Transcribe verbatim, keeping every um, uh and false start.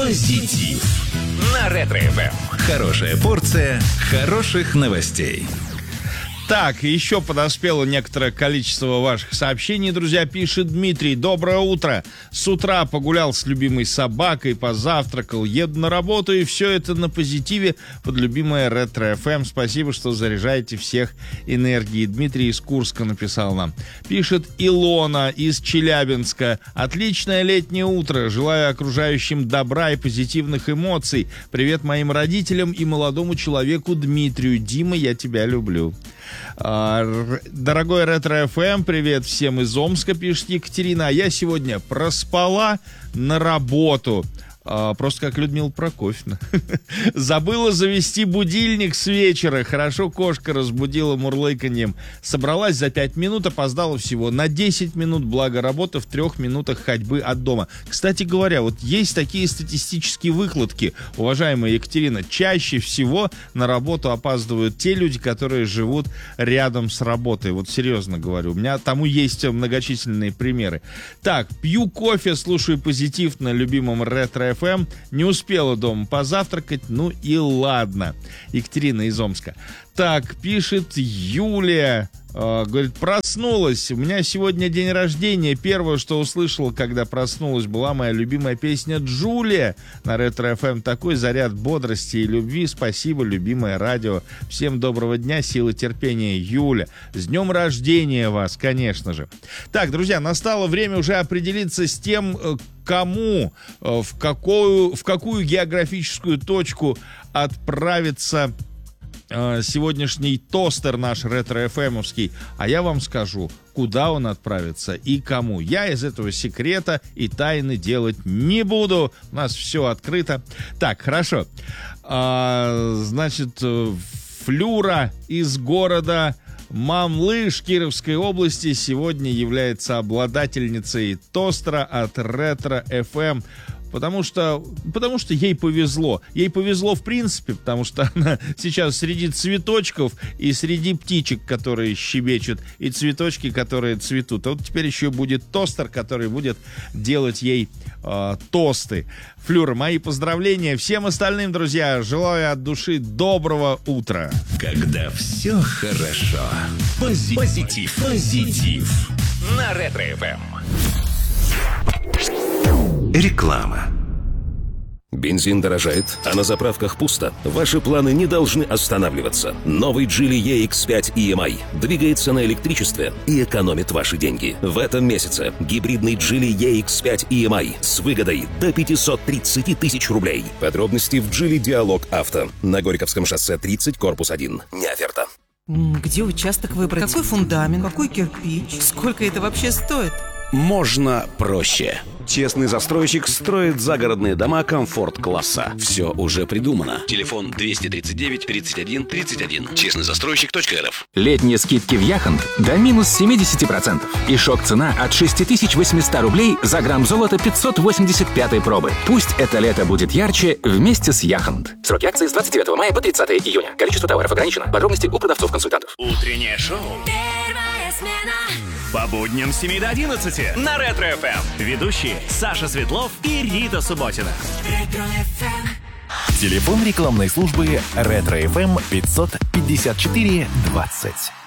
Позитив на Ретро-эф эм. Хорошая порция хороших новостей. Так, еще подоспело некоторое количество ваших сообщений, друзья. Пишет Дмитрий: доброе утро. С утра погулял с любимой собакой, позавтракал, еду на работу, и все это на позитиве под любимое Ретро-эф эм. Спасибо, что заряжаете всех энергией. Дмитрий из Курска написал нам. Пишет Илона из Челябинска: отличное летнее утро. Желаю окружающим добра и позитивных эмоций. Привет моим родителям и молодому человеку Дмитрию. Дима, я тебя люблю. Дорогой Ретро-эф эм, привет всем из Омска, пишет Екатерина. А я сегодня проспала на работу. А, просто как Людмила Прокофьевна. Забыла завести будильник с вечера. Хорошо кошка разбудила мурлыканьем. Собралась за пять минут, опоздала всего на десять минут. Благо работа в трех минутах ходьбы от дома. Кстати говоря, вот есть такие статистические выкладки, уважаемая Екатерина. Чаще всего на работу опаздывают те люди, которые живут рядом с работой. Вот серьезно говорю. У меня тому есть многочисленные примеры. Так, пью кофе, слушаю позитив на любимом Ретро-эф эм. Не успела дома позавтракать, ну и ладно. Екатерина из Омска. Так, пишет Юлия. Э, говорит, проснулась. У меня сегодня день рождения. Первое, что услышала, когда проснулась, была моя любимая песня «Джулия» на Ретро-эф эм. Такой заряд бодрости и любви. Спасибо, любимое радио. Всем доброго дня, силы терпения, Юля. С днем рождения вас, конечно же. Так, друзья, настало время уже определиться с тем, кому, в какую, в какую географическую точку отправится сегодняшний тостер наш Ретро-эф эм-овский, а я вам скажу, куда он отправится и кому. Я из этого секрета и тайны делать не буду. У нас все открыто. Так, хорошо. А, значит, Флюра из города Мамлыш Кировской области сегодня является обладательницей тостера от Ретро-эф эм. Потому что, потому что ей повезло. Ей повезло в принципе, потому что она сейчас среди цветочков и среди птичек, которые щебечут, и цветочки, которые цветут. А вот теперь еще будет тостер, который будет делать ей э, тосты. Флюра, мои поздравления. Всем остальным, друзья, желаю от души доброго утра. Когда все хорошо. Позитив. Позитив. Позитив. На Ретро-эф эм. Реклама. Бензин дорожает, а на заправках пусто? Ваши планы не должны останавливаться. Новый Geely и икс пять и эм ай двигается на электричестве и экономит ваши деньги. В этом месяце гибридный Geely и икс пять и эм ай с выгодой до пятьсот тридцать тысяч рублей. Подробности в Geely Диалог Авто на Горьковском шоссе тридцать, корпус один. Не оферта. Где участок выбрать? Какой фундамент? Какой кирпич? Сколько это вообще стоит? Можно проще. Честный застройщик строит загородные дома комфорт-класса. Все уже придумано. Телефон двести тридцать девять тридцать один тридцать один. честный застройщик точка эр эф. Летние скидки в Яхонт до минус семьдесят процентов. И шок-цена от шесть тысяч восемьсот рублей за грамм золота пятьсот восемьдесят пятой пробы. Пусть это лето будет ярче вместе с Яхонт. Сроки акции с двадцать девятого мая по тридцатое июня. Количество товаров ограничено. Подробности у продавцов-консультантов. Утреннее шоу. Первая смена. По будням с семи до одиннадцати на Ретро-эф эм. Ведущие Саша Светлов и Рита Субботина. Ретро-эф эм. Телефон рекламной службы Ретро-эф эм пятьсот пятьдесят четыре двадцать.